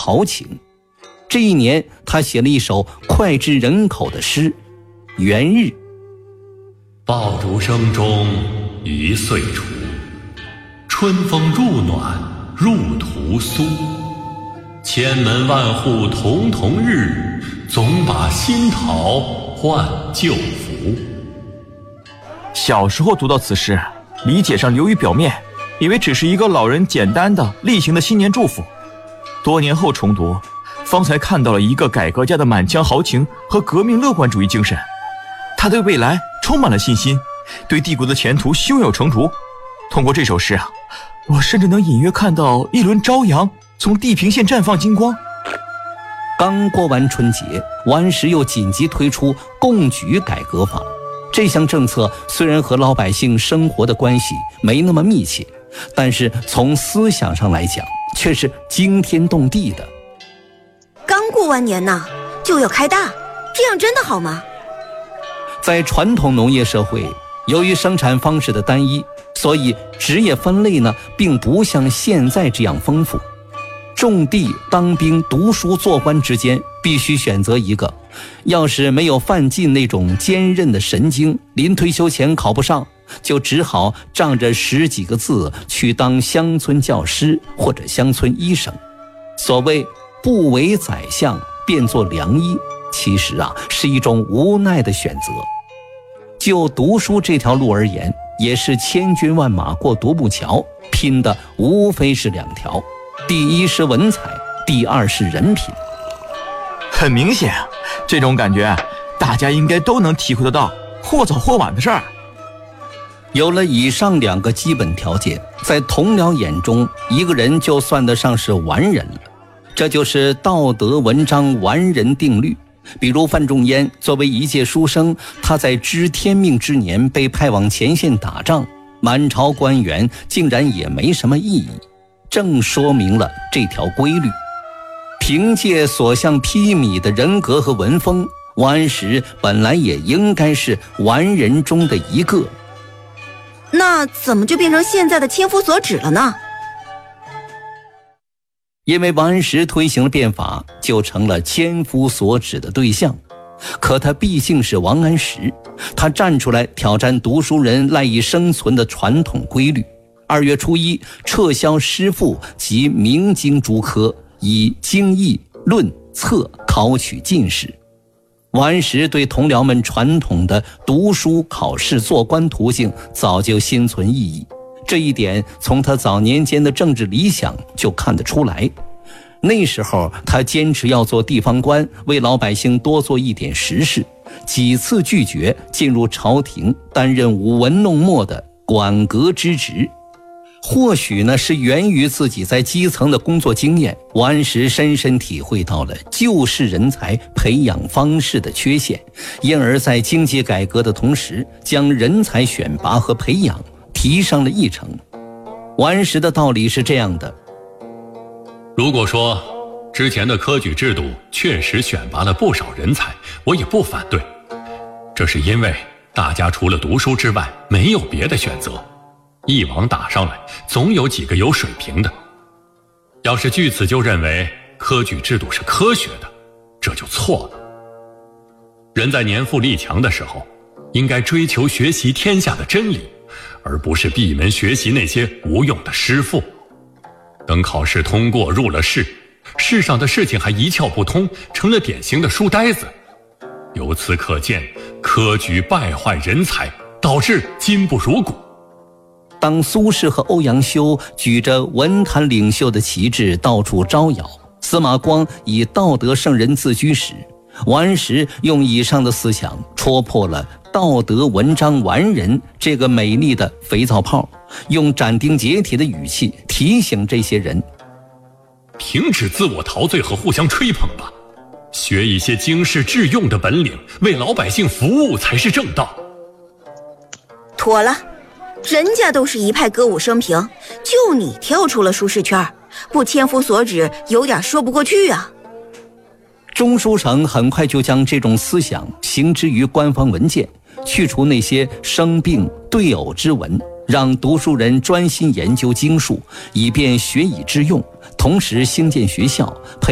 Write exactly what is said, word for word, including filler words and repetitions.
豪情。这一年，他写了一首脍炙人口的诗《元日》。 爆竹声中一岁除，春风入暖入屠苏。千门万户曈曈日，总把新桃换旧符。 小时候读到此诗，理解上流于表面，以为只是一个老人简单的例行的新年祝福。多年后重读，方才看到了一个改革家的满腔豪情和革命乐观主义精神。他对未来充满了信心，对帝国的前途胸有成竹。通过这首诗啊，我甚至能隐约看到一轮朝阳从地平线绽放金光。 刚过完春节，王安石又紧急推出贡举改革法。这项政策虽然和老百姓生活的关系没那么密切，但是从思想上来讲，却是惊天动地的。 刚过完年呢，就要开大，这样真的好吗？ 在传统农业社会，由于生产方式的单一，所以职业分类呢，并不像现在这样丰富。种地、当兵、读书、做官之间必须选择一个，要是没有范进那种坚韧的神经，临退休前考不上，就只好仗着十几个字去当乡村教师或者乡村医生。所谓不为宰相，便做良医，其实啊是一种无奈的选择。就读书这条路而言，也是千军万马过独木桥，拼的无非是两条，第一是文采，第二是人品。 很明显，这种感觉大家应该都能体会得到，或早或晚的事儿。 有了以上两个基本条件，在同僚眼中，一个人就算得上是完人了。这就是道德文章完人定律。比如范仲淹作为一介书生，他在知天命之年被派往前线打仗，满朝官员竟然也没什么异议，正说明了这条规律。凭借所向披靡的人格和文风，王安石本来也应该是完人中的一个。 那怎么就变成现在的千夫所指了呢？ 因为王安石推行了变法，就成了千夫所指的对象。可他毕竟是王安石，他站出来挑战读书人赖以生存的传统规律。二月初一，撤销诗赋及明经诸科，以经义、论、策考取进士。王安石对同僚们传统的读书、考试、做官途径早就心存异议，这一点从他早年间的政治理想就看得出来。那时候他坚持要做地方官，为老百姓多做一点实事，几次拒绝进入朝廷担任舞文弄墨的管阁之职。或许呢是源于自己在基层的工作经验，王安石深深体会到了旧式人才培养方式的缺陷，因而在经济改革的同时，将人才选拔和培养提上了议程。王安石的道理是这样的： 如果说之前的科举制度确实选拔了不少人才，我也不反对，这是因为大家除了读书之外没有别的选择，一网打上来，总有几个有水平的。要是据此就认为科举制度是科学的，这就错了。人在年富力强的时候，应该追求学习天下的真理，而不是闭门学习那些无用的诗赋。等考试通过入了仕，世上的事情还一窍不通，成了典型的书呆子。由此可见，科举败坏人才，导致今不如古。 当苏轼和欧阳修举着文坛领袖的旗帜到处招摇，司马光以道德圣人自居时，王安石用以上的思想戳破了道德文章完人这个美丽的肥皂泡，用斩钉截铁的语气提醒这些人： 停止自我陶醉和互相吹捧吧，学一些经世致用的本领，为老百姓服务才是正道。 妥了，人家都是一派歌舞升平，就你跳出了舒适圈，不千夫所指，有点说不过去啊。 钟书成很快就将这种思想行之于官方文件，去除那些生病对偶之文，让读书人专心研究经术，以便学以致用，同时兴建学校，